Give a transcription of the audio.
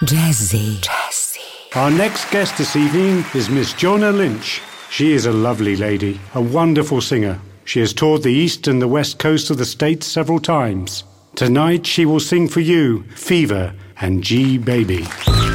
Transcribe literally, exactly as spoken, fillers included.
Jazzy. Jazzy. Our next guest this evening is Miss Jona Lynch. She is a lovely lady, a wonderful singer. She has toured the east and the west coast of the States several times. Tonight she will sing for you Fever and G Baby.